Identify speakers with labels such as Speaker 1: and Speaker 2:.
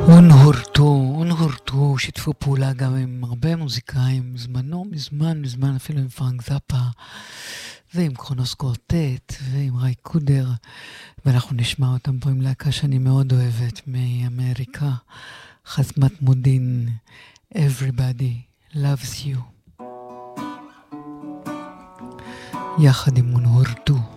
Speaker 1: אונהורטו, שיתפו פעולה גם עם הרבה מוזיקאים, מזמן, אפילו עם פרנק זאפה, ועם קרונוס קורטט, ועם ריי קודר, ואנחנו נשמע אותם פה עם להקה שאני מאוד אוהבת מאמריקה, חזמת מודין, Everybody Loves You, יחד עם אונהורטו.